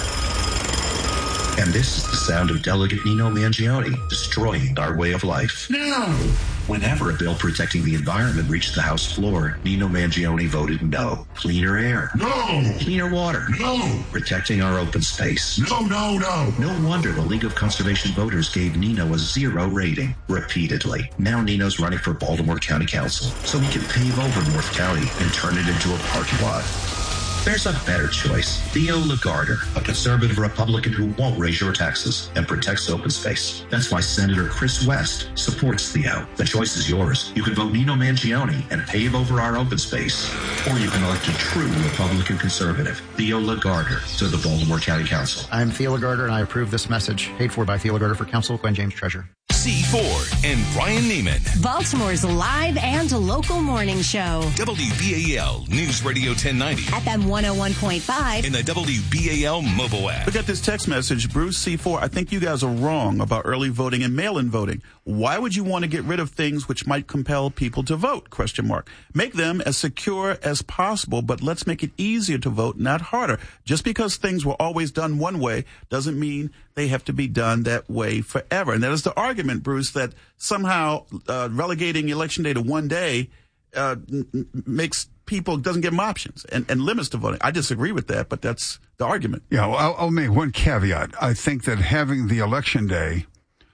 And this is the sound of Delegate Nino Mangione destroying our way of life. No! Whenever a bill protecting the environment reached the House floor, Nino Mangione voted no. Cleaner air. No! Cleaner water. No! Protecting our open space. No, no, no! No wonder the League of Conservation Voters gave Nino a zero rating, repeatedly. Now Nino's running for Baltimore County Council, so he can pave over North County and turn it into a parking lot. There's a better choice. Theo Lagarder, a conservative Republican who won't raise your taxes and protects open space. That's why Senator Chris West supports Theo. The choice is yours. You can vote Nino Mangione and pave over our open space. Or you can elect a true Republican conservative, Theo Lagarder, to the Baltimore County Council. I'm Theo Lagarder, and I approve this message. Paid for by Theo Lagarder for Council, Gwen James, Treasurer. C four and Brian Neiman. Baltimore's live and local morning show. W B A L News Radio ten ninety. F M one oh one point five. In the W B A L mobile app. We got this text message, Bruce C four. I think you guys are wrong about early voting and mail-in voting. Why would you want to get rid of things which might compel people to vote? Question mark. Make them as secure as possible, but let's make it easier to vote, not harder. Just because things were always done one way doesn't mean they have to be done that way forever. And that is the argument, Bruce, that somehow uh, relegating election day to one day uh, n- makes people, doesn't give them options and, and limits to voting. I disagree with that, but that's the argument. Yeah, well, I'll, I'll make one caveat. I think that having the election day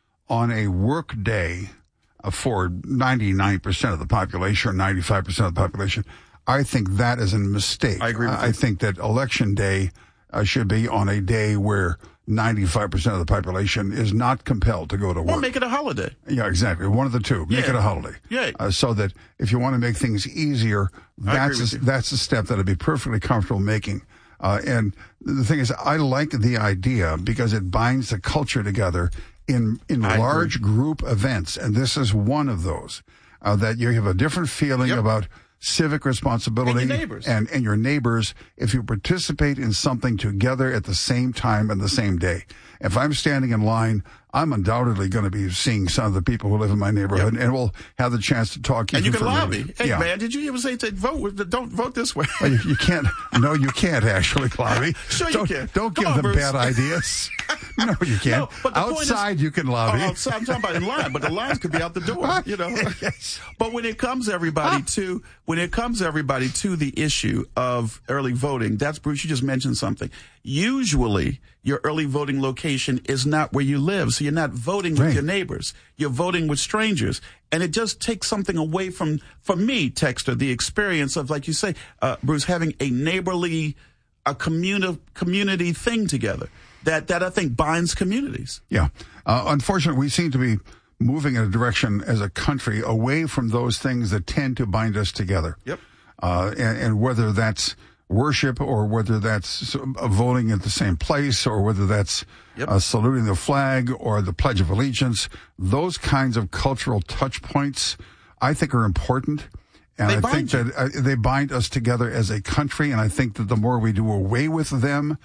on a work day for ninety-nine percent of the population or ninety-five percent of the population, I think that is a mistake. I agree with I, you. I think that election day uh, should be on a day where ninety-five percent of the population is not compelled to go to work. Well, make it a holiday. Yeah, exactly. One of the two. Make Yeah. it a holiday. Yeah. Uh, so that if you want to make things easier, I that's agree with a, you. that's a step that I'd be perfectly comfortable making. Uh, and the thing is, I like the idea because it binds the culture together in in I large agree. group events, and this is one of those uh, that you have a different feeling Yep. about civic responsibility And your neighbors. and, and your neighbors if you participate in something together at the same time and the same day. If I'm standing in line, I'm undoubtedly going to be seeing some of the people who live in my neighborhood, and we'll have the chance to talk. And you even can for lobby. minutes. Hey, Yeah. man, did you ever say to vote? with- Don't vote this way. Well, you, you can't. No, you can't actually lobby. Sure you don't, can. Don't Come give on, them Bruce. bad ideas. No, you can't. No, but the point is- Outside, you can lobby. Oh, outside, I'm talking about in line, but the lines could be out the door, you know. Yes. But when it comes everybody to when it comes everybody to the issue of early voting, that's Bruce. You just mentioned something. Usually, your early voting location is not where you live, so you're not voting with Right. your neighbors. You're voting with strangers, and it just takes something away from, for me, Texter, the experience of, like you say, uh, Bruce, having a neighborly, a communi- community thing together. That that I think binds communities. Yeah. Uh, unfortunately, we seem to be moving in a direction as a country away from those things that tend to bind us together. Yep. Uh, and, and whether that's worship or whether that's uh, voting at the same place or whether that's Yep. uh, saluting the flag or the Pledge of Allegiance, those kinds of cultural touch points, I think, are important. And They I bind think you. that uh, they bind us together as a country. And I think that the more we do away with them,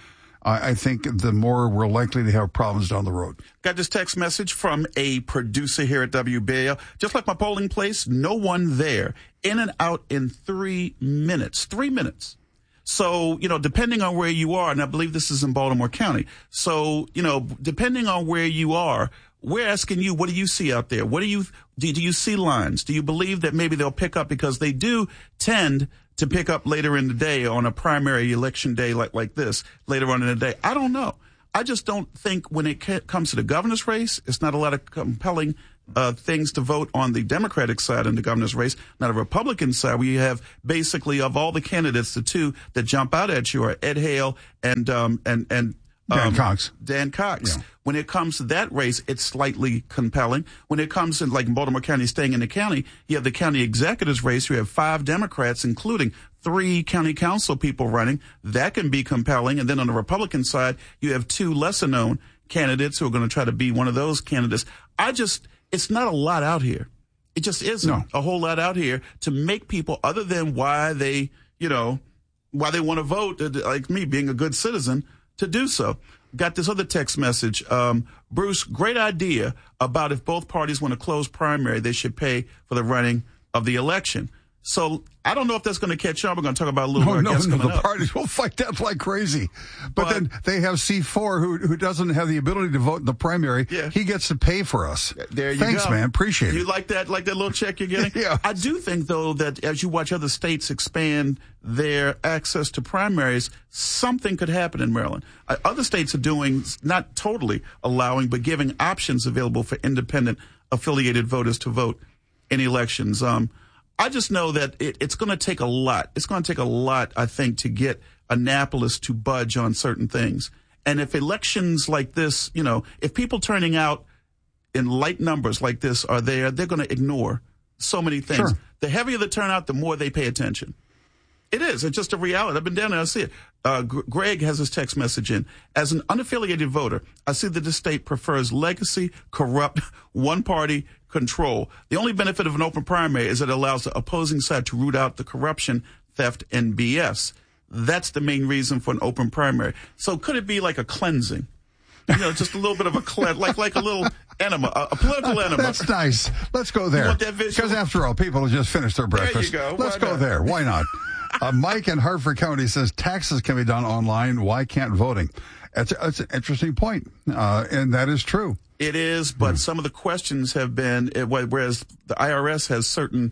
I, I think the more we're likely to have problems down the road. Got this text message from a producer here at W B A L. Just like my polling place, no one there. In and out in three minutes. Three minutes. So, you know, depending on where you are, and I believe this is in Baltimore County. So, you know, depending on where you are, we're asking you, what do you see out there? What do you, do, do you see lines? Do you believe that maybe they'll pick up, because they do tend to pick up later in the day on a primary election day like, like this, later on in the day? I don't know. I just don't think when it ca- comes to the governor's race, it's not a lot of compelling uh, things to vote on the Democratic side in the governor's race, not a Republican side, where you have basically of all the candidates, the two that jump out at you are Ed Hale and, um, and, and, Dan um, Cox. Dan Cox. Yeah. When it comes to that race, it's slightly compelling. When it comes to, like, Baltimore County, staying in the county, you have the county executives race. You have five Democrats, including three county council people running. That can be compelling. And then on the Republican side, you have two lesser known candidates who are going to try to be one of those candidates. I just, it's not a lot out here. It just isn't No. a whole lot out here to make people, other than why they, you know, why they want to vote, like me being a good citizen, to do so. Got this other text message. Um, Bruce, great idea about if both parties want to close primary, they should pay for the running of the election. So I don't know if that's going to catch on. We're going to talk about a little No, bit. no, no. The up. parties will fight that like crazy. But, But- then they have C four who who doesn't have the ability to vote in the primary. Yeah. He gets to pay for us. There you Thanks, go. man. Appreciate You it. like that, like that little check you're getting? Yeah. I do think, though, that as you watch other states expand their access to primaries, something could happen in Maryland. Uh, other states are doing, not totally allowing, but giving options available for independent affiliated voters to vote in elections. Um, I just know that it, it's going to take a lot. It's going to take a lot, I think, to get Annapolis to budge on certain things. And if elections like this, you know, if people turning out in light numbers like this are there, they're going to ignore so many things. Sure. The heavier the turnout, the more they pay attention. It is. It's just a reality. I've been down there. I see it. Uh, G- Greg has his text message in. As an unaffiliated voter, I see that the state prefers legacy, corrupt, one-party control. The only benefit of an open primary is that it allows the opposing side to root out the corruption, theft, and B S. That's the main reason for an open primary. So could it be like a cleansing? You know, just a little bit of a cleanse, like like a little enema, a, a political enema. That's nice. Let's go there. You want that visual? Because after all, people have just finished their breakfast. go. Let's Why go not? there. Why not? uh, Mike in Hartford County says taxes can be done online. Why can't voting? That's, that's an interesting point, uh, and that is true. It is, but some of the questions have been, uh, whereas the I R S has certain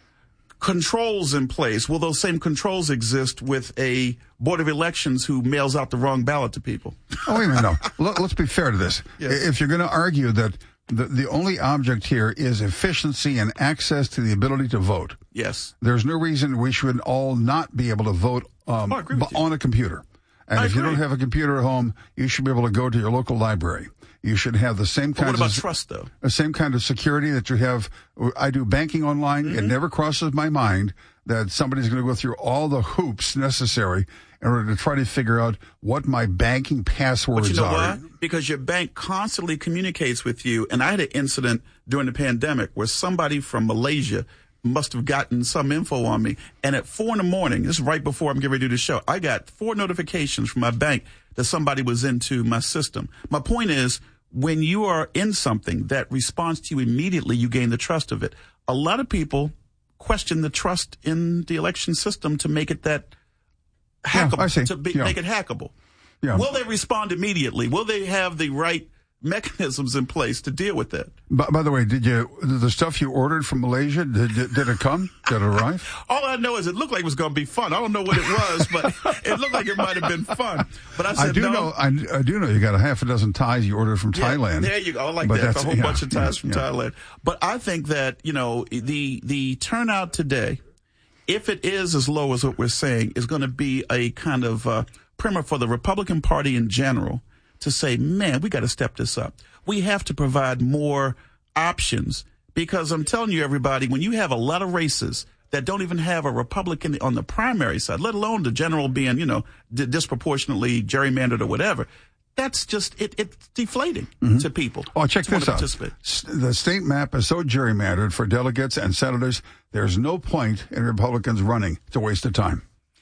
controls in place, will those same controls exist with a Board of Elections who mails out the wrong ballot to people? Oh, wait a minute. No. Let, let's be fair to this. Yes. If you're going to argue that the, the only object here is efficiency and access to the ability to vote, Yes. there's no reason we should all not be able to vote um, Oh, I agree with b- on a computer. And I if you don't agree. have a computer at home, you should be able to go to your local library. You should have the same But kind what about of trust, though? the same kind of security that you have. I do banking online. Mm-hmm. It never crosses my mind that somebody's going to go through all the hoops necessary in order to try to figure out what my banking passwords But you know are. why? Because your bank constantly communicates with you. And I had an incident during the pandemic where somebody from Malaysia must have gotten some info on me. And at four in the morning, this is right before I'm getting ready to do the show, I got four notifications from my bank that somebody was into my system. My point is, when you are in something that responds to you immediately, you gain the trust of it. A lot of people question the trust in the election system to make it that hackable, Yeah, I see. to be, Yeah. make it hackable. Yeah. Will they respond immediately? Will they have the right mechanisms in place to deal with that? By, by the way, did you the stuff you ordered from Malaysia? Did, did, did it come? Did it arrive? All I know is it looked like it was going to be fun. I don't know what it was, but it looked like it might have been fun. But I said I do no. know. I, I do know you got a half a dozen ties you ordered from Yeah, Thailand. There you go. I like But that. that's- A whole yeah, bunch of ties yeah, from yeah. Thailand. But I think that, you know, the the turnout today, if it is as low as what we're saying, is going to be a kind of uh, primer for the Republican Party in general to say, man, we got to step this up. We have to provide more options because I'm telling you, everybody, when you have a lot of races that don't even have a Republican on the primary side, let alone the general being, you know, d- disproportionately gerrymandered or whatever, that's just, it, it's deflating to people. Oh, check to want this to out. participate. S- The state map is so gerrymandered for delegates and senators, there's no point in Republicans running. It's a waste of time.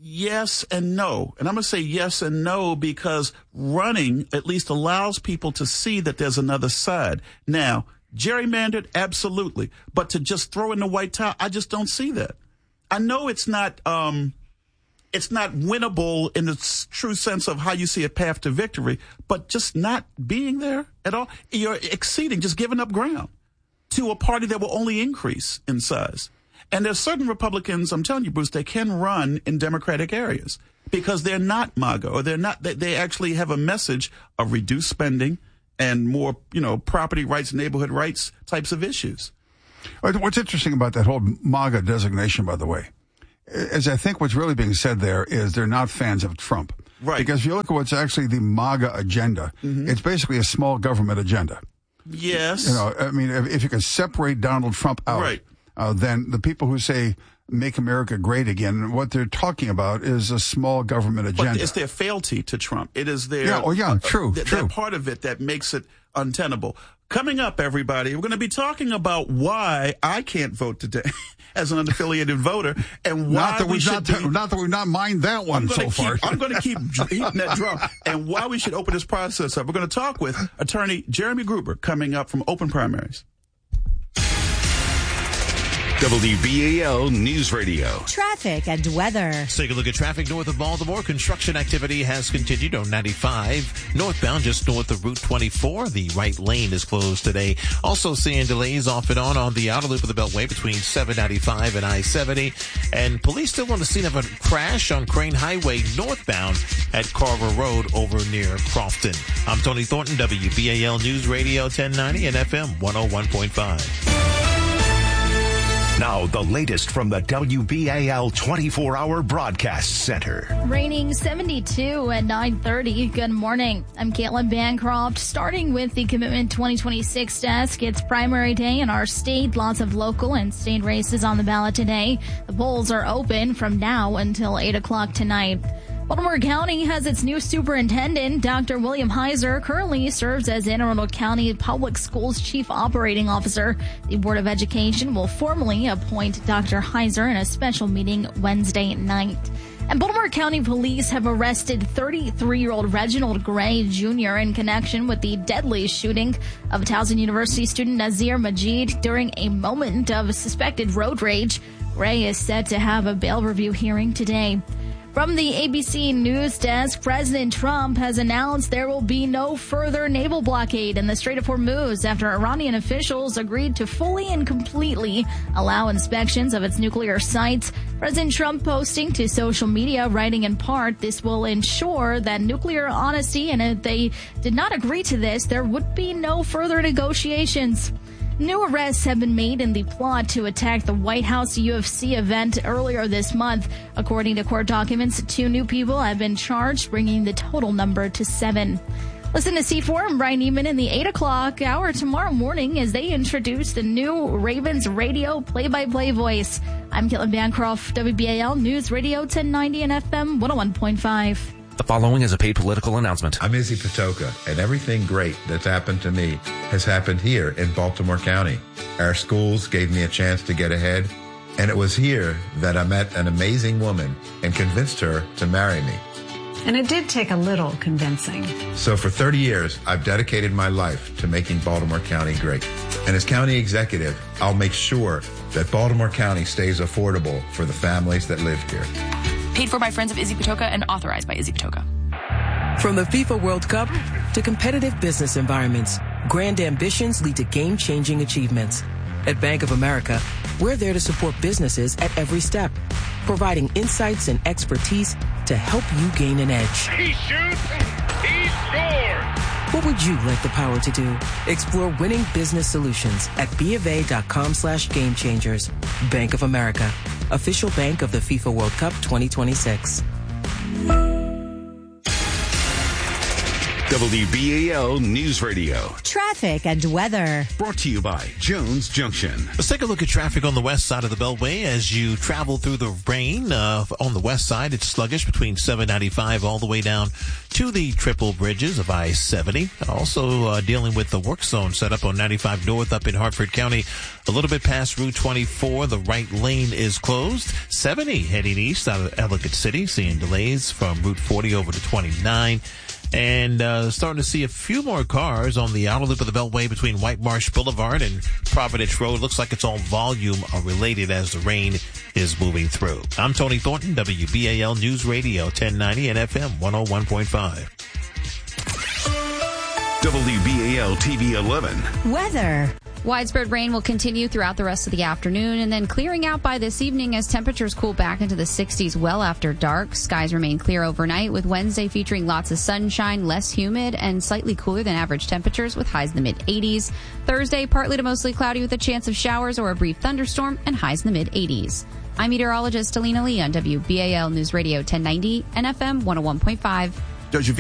Yes and no. And I'm going to say yes and no because running at least allows people to see that there's another side. Now, gerrymandered, absolutely. But to just throw in the white towel, I just don't see that. I know it's not, um, it's not winnable in the s- true sense of how you see a path to victory, but just not being there at all, you're exceeding, just giving up ground to a party that will only increase in size. And there's certain Republicans, I'm telling you, Bruce, they can run in Democratic areas because they're not MAGA, or they're not, they, they actually have a message of reduced spending and more, you know, property rights, neighborhood rights types of issues. What's interesting about that whole MAGA designation, by the way, is I think what's really being said there is they're not fans of Trump. Right. Because if you look at what's actually the MAGA agenda, mm-hmm. it's basically a small government agenda. Yes. You know, I mean, if, if you can separate Donald Trump out, right. uh, then the people who say make America great again, what they're talking about is a small government agenda. But it's their fealty to Trump. It is their... Yeah, oh yeah, true, uh, th- true. That part of it that makes it untenable. Coming up, everybody, we're going to be talking about why I can't vote today as an unaffiliated voter, and why not that we we've should not, be, not that we've not mined that one so keep, far. I'm going to keep hitting that drum, and why we should open this process up. We're going to talk with attorney Jeremy Gruber coming up from Open Primaries. W B A L News Radio. Traffic and weather. Let's take a look at traffic north of Baltimore. Construction activity has continued on ninety-five. Northbound just north of Route twenty-four. The right lane is closed today. Also seeing delays off and on on the outer loop of the Beltway between seven ninety-five and I seventy. And police still on the scene of a crash on Crane Highway northbound at Carver Road over near Crofton. I'm Tony Thornton, W B A L News Radio ten ninety and F M one oh one point five. Now, the latest from the W B A L twenty-four hour Broadcast Center. Raining seventy-two at nine thirty. Good morning. I'm Caitlin Bancroft. Starting with the Commitment twenty twenty-six desk, it's primary day in our state. Lots of local and state races on the ballot today. The polls are open from now until eight o'clock tonight. Baltimore County has its new superintendent. Doctor William Heiser currently serves as Anne Arundel County Public Schools Chief Operating Officer. The Board of Education will formally appoint Doctor Heiser in a special meeting Wednesday night. And Baltimore County Police have arrested thirty-three-year-old Reginald Gray Junior in connection with the deadly shooting of Towson University student Nazir Majid during a moment of suspected road rage. Gray is set to have a bail review hearing today. From the A B C News Desk, President Trump has announced there will be no further naval blockade in the Strait of Hormuz after Iranian officials agreed to fully and completely allow inspections of its nuclear sites. President Trump posting to social media, writing in part, this will ensure that nuclear honesty, and if they did not agree to this, there would be no further negotiations. New arrests have been made in the plot to attack the White House U F C event earlier this month. According to court documents, two new people have been charged, bringing the total number to seven. Listen to C four and Brian Neiman in the eight o'clock hour tomorrow morning as they introduce the new Ravens radio play-by-play voice. I'm Caitlin Bancroft, W B A L News Radio ten ninety and F M one oh one point five. The following is a paid political announcement. I'm Izzy Patoka, and everything great that's happened to me has happened here in Baltimore County. Our schools gave me a chance to get ahead, and it was here that I met an amazing woman and convinced her to marry me. And it did take a little convincing. So for thirty years, I've dedicated my life to making Baltimore County great. And as county executive, I'll make sure that Baltimore County stays affordable for the families that live here. Paid for by friends of Izzy Patoka and authorized by Izzy Patoka. From the FIFA World Cup to competitive business environments, grand ambitions lead to game-changing achievements. At Bank of America, we're there to support businesses at every step, providing insights and expertise to help you gain an edge. He shoots, he scores! What would you like the power to do? Explore winning business solutions at BofA.com slash game changers. Bank of America, official bank of the FIFA World Cup twenty twenty-six. W B A L News Radio. Traffic and weather. Brought to you by Jones Junction. Let's take a look at traffic on the west side of the Beltway as you travel through the rain. Uh, on the west side, it's sluggish between seven ninety-five all the way down to the triple bridges of I seventy. Also uh, dealing with the work zone set up on ninety-five North up in Hartford County. A little bit past Route twenty-four, the right lane is closed. seventy heading east out of Ellicott City, seeing delays from Route forty over to twenty-nine. And uh, starting to see a few more cars on the outer loop of the Beltway between White Marsh Boulevard and Providence Road. Looks like it's all volume related as the rain is moving through. I'm Tony Thornton, W B A L News Radio, ten ninety and F M one oh one point five. W B A L T V eleven. Weather. Widespread rain will continue throughout the rest of the afternoon and then clearing out by this evening as temperatures cool back into the sixties well after dark. Skies remain clear overnight with Wednesday featuring lots of sunshine, less humid, and slightly cooler than average temperatures with highs in the mid eighties. Thursday, partly to mostly cloudy with a chance of showers or a brief thunderstorm and highs in the mid eighties. I'm meteorologist Alina Lee on W B A L News Radio ten ninety and F M one oh one point five. Does your